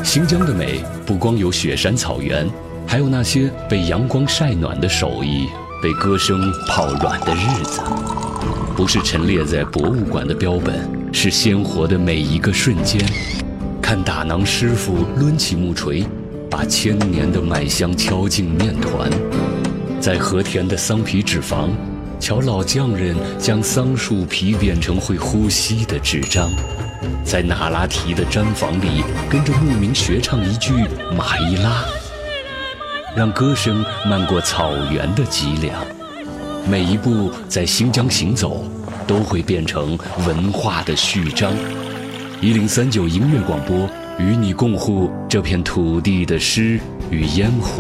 新疆的美不光有雪山草原，还有那些被阳光晒暖的手艺，被歌声泡软的日子。不是陈列在博物馆的标本，是鲜活的每一个瞬间。看打囊师傅抡起木锤，把千年的麦香敲进面团。在和田的桑皮纸坊，瞧老匠人将桑树皮变成会呼吸的纸张。在那拉提的毡房里，跟着牧民学唱一句马伊拉，让歌声漫过草原的脊梁。每一步在新疆行走，都会变成文化的序章。1039音乐广播，与你共护这片土地的诗与烟火。